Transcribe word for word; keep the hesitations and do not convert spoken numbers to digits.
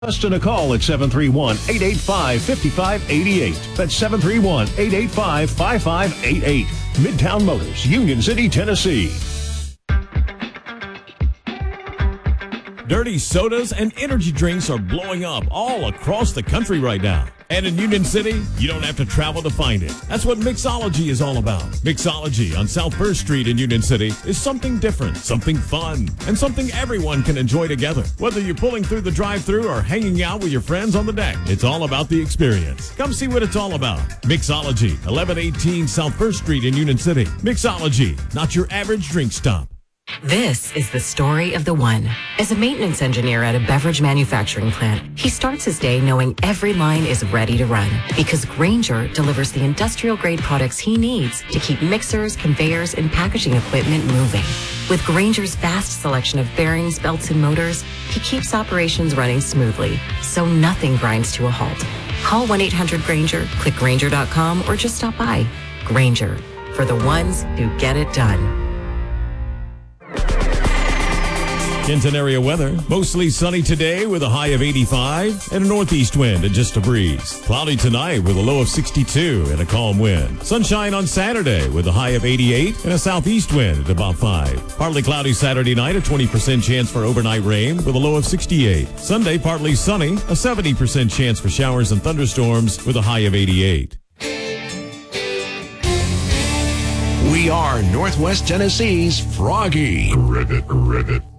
Justin a call at seven three one, eight eight five, five five eight eight. That's seven three one, eight eight five, five five eight eight. Midtown Motors, Union City, Tennessee. Dirty sodas and energy drinks are blowing up all across the country right now. And in Union City, you don't have to travel to find it. That's what Mixology is all about. Mixology on South First Street in Union City is something different, something fun, and something everyone can enjoy together. Whether you're pulling through the drive-thru or hanging out with your friends on the deck, it's all about the experience. Come see what it's all about. Mixology, eleven eighteen South First Street in Union City. Mixology, not your average drink stop. This is the story of the one. As a maintenance engineer at a beverage manufacturing plant, he starts his day knowing every line is ready to run because Grainger delivers the industrial-grade products he needs to keep mixers, conveyors, and packaging equipment moving. With Grainger's vast selection of bearings, belts, and motors, he keeps operations running smoothly, so nothing grinds to a halt. Call one eight hundred Grainger, click Grainger dot com, or just stop by. Grainger, for the ones who get it done. Kenton area weather. Mostly sunny today with a high of eighty-five and a northeast wind and just a breeze. Cloudy tonight with a low of sixty-two and a calm wind. Sunshine on Saturday with a high of eighty-eight and a southeast wind at about five. Partly cloudy Saturday night, a twenty percent chance for overnight rain with a low of sixty-eight. Sunday, partly sunny, a seventy percent chance for showers and thunderstorms with a high of eighty-eight. We are Northwest Tennessee's Froggy. Ribbit, ribbit.